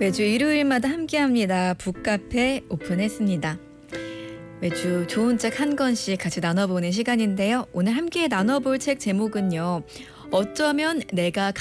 매주 일요일마다 함께합니다. 북카페 오픈했습니다. 매주 좋은 책 한 권씩 같이 나눠보는 시간인데요. 오늘 함께 나눠볼 책 제목은요. 어쩌면 내가